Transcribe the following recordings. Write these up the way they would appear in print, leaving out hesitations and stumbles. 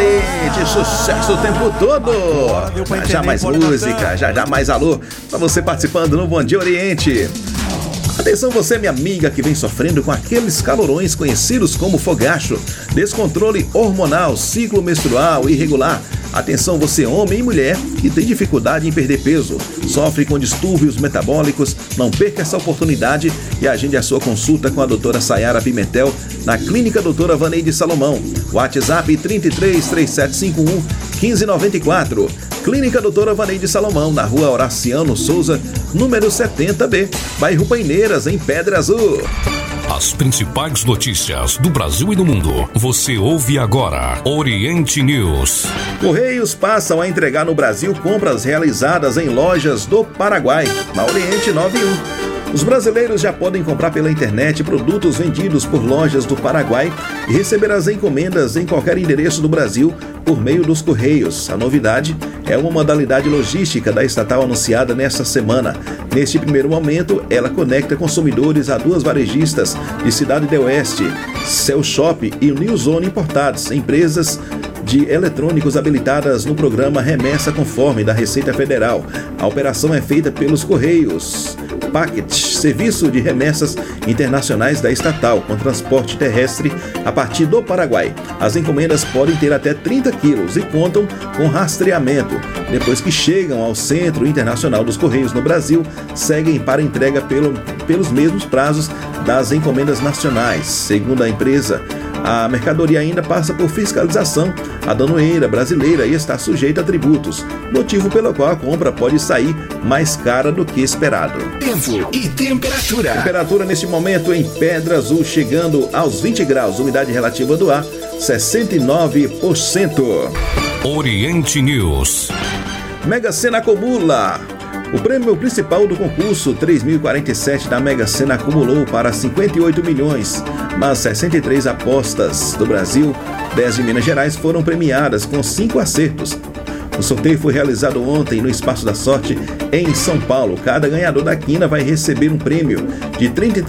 Oriente, sucesso o tempo todo. Já mais música, já mais alô pra você participando no Bom Dia Oriente. Atenção você, minha amiga, que vem sofrendo com aqueles calorões conhecidos como fogacho, descontrole hormonal, ciclo menstrual irregular. Atenção você, homem e mulher, que tem dificuldade em perder peso, sofre com distúrbios metabólicos. Não perca essa oportunidade e agende a sua consulta com a doutora Sayara Pimentel na Clínica Doutora Vaneide Salomão. WhatsApp 33 3751 1594. Clínica Doutora Vaneide Salomão, na Rua Horaciano Souza, número 70B, bairro Paineiras, em Pedra Azul. As principais notícias do Brasil e do mundo, você ouve agora. Oriente News. Correios passam a entregar no Brasil compras realizadas em lojas do Paraguai, na Oriente 91. Os brasileiros já podem comprar pela internet produtos vendidos por lojas do Paraguai e receber as encomendas em qualquer endereço do Brasil por meio dos Correios. A novidade é uma modalidade logística da estatal anunciada nesta semana. Neste primeiro momento, ela conecta consumidores a duas varejistas de Cidade do Oeste, Cell Shop e New Zone Importados, empresas de eletrônicos habilitadas no programa Remessa Conforme da Receita Federal. A operação é feita pelos Correios Packet, serviço de remessas internacionais da estatal, com transporte terrestre a partir do Paraguai. As encomendas podem ter até 30 quilos e contam com rastreamento. Depois que chegam ao Centro Internacional dos Correios no Brasil, seguem para entrega pelos mesmos prazos das encomendas nacionais. Segundo a empresa, a mercadoria ainda passa por fiscalização aduaneira brasileira e está sujeita a tributos, motivo pelo qual a compra pode sair mais cara do que esperado. Tempo e temperatura. Temperatura neste momento em Pedra Azul chegando aos 20 graus, umidade relativa do ar 69%. Oriente News. Mega Sena acumula. O prêmio principal do concurso 3047 da Mega Sena acumulou para 58 milhões, mas 63 apostas do Brasil, 10 de Minas Gerais, foram premiadas com 5 acertos. O sorteio foi realizado ontem no Espaço da Sorte, em São Paulo. Cada ganhador da quina vai receber um prêmio de R$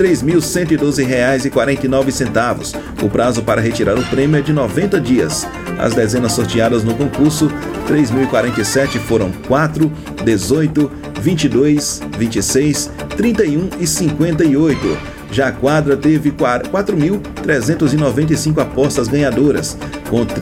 33.112,49. O prazo para retirar o prêmio é de 90 dias. As dezenas sorteadas no concurso 3047 foram 4, 18, 22, 26, 31 e 58. Já a quadra teve 4.395 apostas ganhadoras, com R$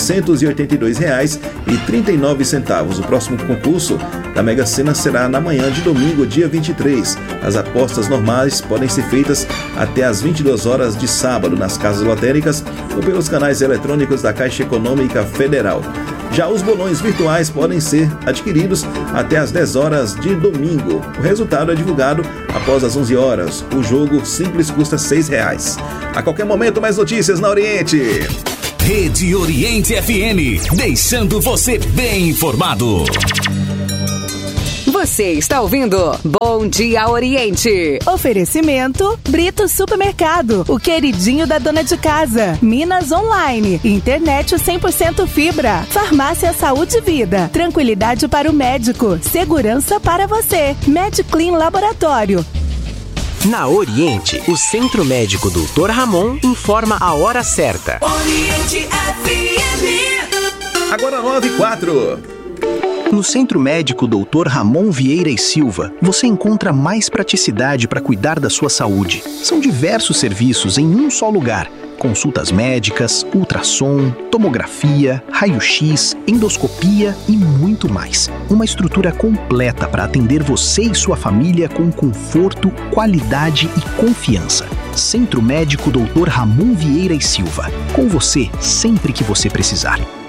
782,39. O próximo concurso da Mega Sena será na manhã de domingo, dia 23. As apostas normais podem ser feitas até às 22 horas de sábado nas casas lotéricas ou pelos canais eletrônicos da Caixa Econômica Federal. Já os bolões virtuais podem ser adquiridos até às 10 horas de domingo. O resultado é divulgado após as 11 horas. O jogo simples custa R$ 6. A qualquer momento, mais notícias na Oriente. Rede Oriente FM, deixando você bem informado. Você está ouvindo Bom Dia Oriente. Oferecimento Brito Supermercado, o queridinho da dona de casa. Minas Online, internet 100% fibra. Farmácia Saúde e Vida, tranquilidade para o médico, segurança para você. MedClean Laboratório. Na Oriente, o Centro Médico Dr. Ramon informa a hora certa. Oriente FM. Agora 9h04. No Centro Médico Dr. Ramon Vieira e Silva, você encontra mais praticidade para cuidar da sua saúde. São diversos serviços em um só lugar. Consultas médicas, ultrassom, tomografia, raio-x, endoscopia e muito mais. Uma estrutura completa para atender você e sua família com conforto, qualidade e confiança. Centro Médico Dr. Ramon Vieira e Silva. Com você sempre que você precisar.